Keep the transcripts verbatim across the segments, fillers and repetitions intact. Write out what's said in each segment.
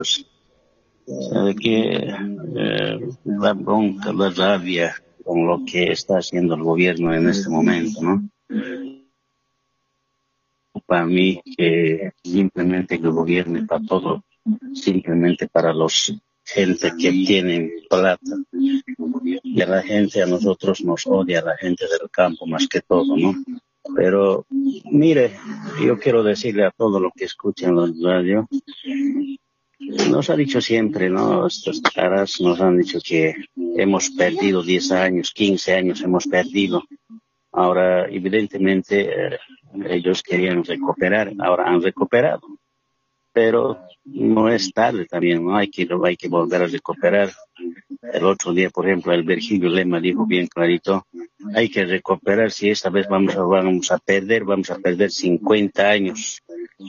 Sabe que eh, la bronca, la rabia con lo que está haciendo el gobierno en este momento, ¿no? Para mí que simplemente que gobierne para todo, simplemente para los gente que tienen plata. Y a la gente, a nosotros nos odia a la gente del campo más que todo, ¿no? Pero, mire, yo quiero decirle a todos los que escuchan la radio, nos ha dicho siempre, ¿no? Estas caras nos han dicho que hemos perdido diez años, quince años hemos perdido. Ahora, evidentemente, eh, ellos querían recuperar, ahora han recuperado. Pero no es tarde también, ¿no? Hay que, hay que volver a recuperar. El otro día, por ejemplo, el Virgilio Lema dijo bien clarito, hay que recuperar, si esta vez vamos a, vamos a perder, vamos a perder cincuenta años.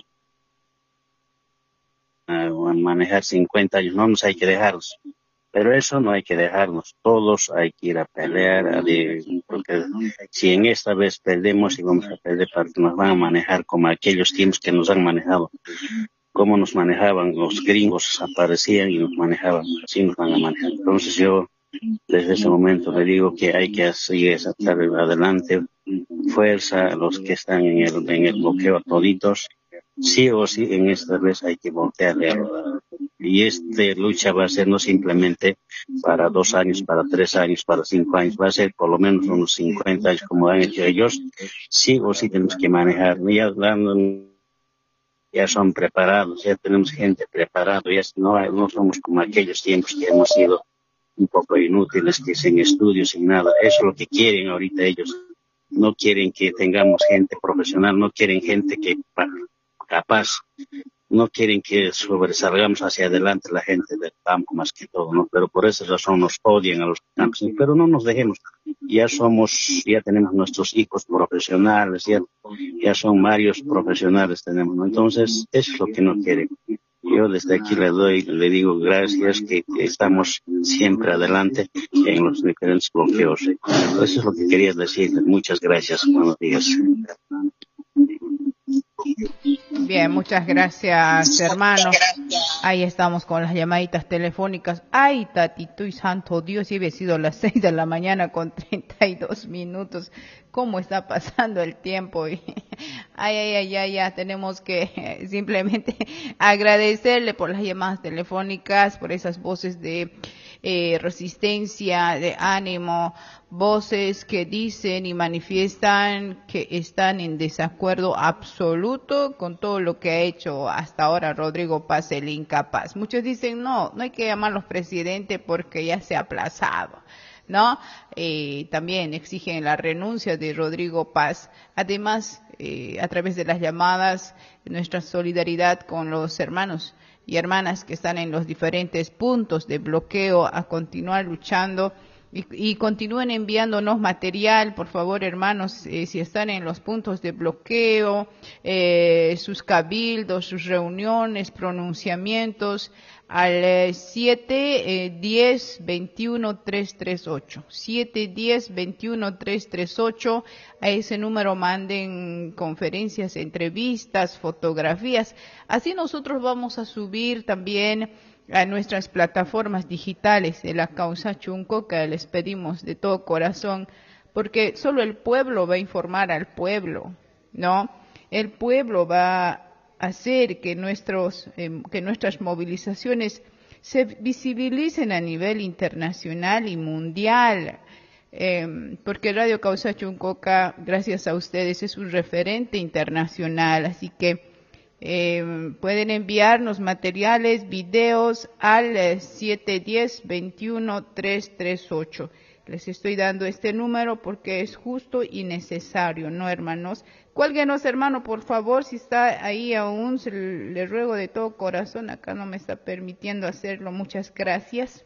A manejar cincuenta años, no nos hay que dejarlos. Pero eso no hay que dejarnos, todos hay que ir a pelear, a de, porque si en esta vez perdemos y vamos a perder, porque nos van a manejar como aquellos tiempos que nos han manejado. Cómo nos manejaban, los gringos aparecían y nos manejaban, así nos van a manejar. Entonces yo, desde ese momento le digo que hay que seguir sacar adelante, fuerza a los que están en el, en el bloqueo, a toditos, sí o sí en esta vez hay que voltearle. Y esta lucha va a ser no simplemente para dos años, para tres años, para cinco años, va a ser por lo menos unos cincuenta años como han hecho ellos, sí o sí tenemos que manejar. Ya, ya son preparados, ya tenemos gente preparada, ya no, no somos como aquellos tiempos que hemos sido un poco inútiles, que sin estudios, sin nada. Eso es lo que quieren ahorita ellos. No quieren que tengamos gente profesional, no quieren gente que capaz, no quieren que sobresalgamos hacia adelante la gente del campo más que todo, ¿no? Pero por esa razón nos odian a los campos. Pero no nos dejemos. Ya somos, ya tenemos nuestros hijos profesionales, ya, ya son varios profesionales tenemos, ¿no? Entonces, eso es lo que no quieren. Yo desde aquí le doy, le digo gracias que, que estamos siempre adelante en los diferentes bloqueos. Eso es lo que quería decirle. Muchas gracias. Buenos días. Bien, muchas gracias, hermano. Ahí estamos con las llamaditas telefónicas. Ay, tatito y santo Dios, si hubiera sido las seis de la mañana con treinta y dos minutos. ¿Cómo está pasando el tiempo? Ay, ay, ay, ay, ya tenemos que simplemente agradecerle por las llamadas telefónicas, por esas voces de eh, resistencia, de ánimo, voces que dicen y manifiestan que están en desacuerdo absoluto con todo lo que ha hecho hasta ahora Rodrigo Paz, el incapaz. Muchos dicen, no, no hay que llamarlos presidente porque ya se ha aplazado, ¿no? Eh, también exigen la renuncia de Rodrigo Paz. Además, eh, a través de las llamadas, nuestra solidaridad con los hermanos y hermanas que están en los diferentes puntos de bloqueo a continuar luchando. Y, y continúen enviándonos material, por favor, hermanos, eh, si están en los puntos de bloqueo, eh, sus cabildos, sus reuniones, pronunciamientos, al eh, siete diez veintiuno trescientos treinta y ocho. siete diez veintiuno trescientos treinta y ocho, a ese número manden conferencias, entrevistas, fotografías. Así nosotros vamos a subir también a nuestras plataformas digitales de la causa Chuncoca. Les pedimos de todo corazón, porque solo el pueblo va a informar al pueblo, ¿no? El pueblo va a hacer que nuestros eh, que nuestras movilizaciones se visibilicen a nivel internacional y mundial, eh, porque Radio Causa Chuncoca, gracias a ustedes, es un referente internacional, así que Eh, pueden enviarnos materiales, videos al eh, siete diez veintiuno trescientos treinta y ocho. Les estoy dando este número porque es justo y necesario, ¿no, hermanos? Cuélguenos, hermano, por favor, si está ahí aún, se le ruego de todo corazón, acá no me está permitiendo hacerlo, muchas gracias.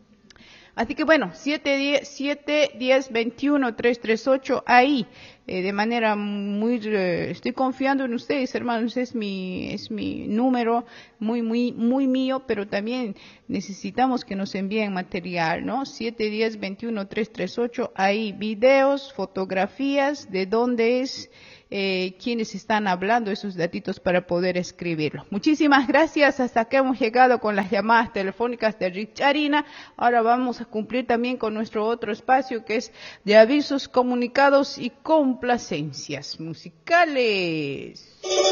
Así que bueno, siete diez veintiuno trescientos treinta y ocho, ahí, eh, de manera muy, eh, estoy confiando en ustedes, hermanos, es mi, es mi número, muy, muy, muy mío, pero también necesitamos que nos envíen material, ¿no? siete diez veintiuno trescientos treinta y ocho, ahí, videos, fotografías, de dónde es, eh, quienes están hablando, esos datitos para poder escribirlo. Muchísimas gracias. Hasta que hemos llegado con las llamadas telefónicas de Richarina. Ahora vamos a cumplir también con nuestro otro espacio que es de avisos, comunicados y complacencias musicales.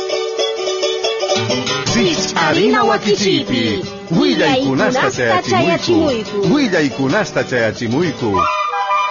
Richarina Wakichipi, Huilla y Kunasta Chayachimuyku, Huilla y Kunasta Chayachimuyku.